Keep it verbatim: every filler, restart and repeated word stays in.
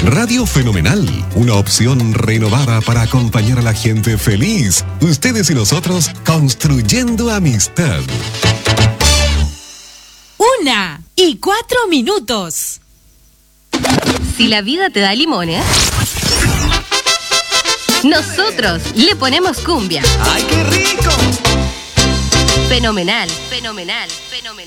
Radio Fenomenal, una opción renovada para acompañar a la gente feliz. Ustedes y nosotros construyendo amistad. Una y cuatro minutos. Si la vida te da limones, nosotros le ponemos cumbia. ¡Ay, qué rico! Fenomenal, fenomenal, fenomenal.